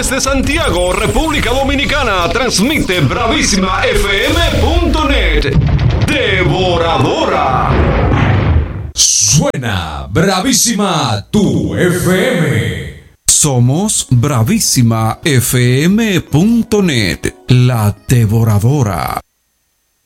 Desde Santiago, República Dominicana, transmite bravísimafm.net. Devoradora. Suena Bravísima tu FM. Somos bravísimafm.net, la devoradora.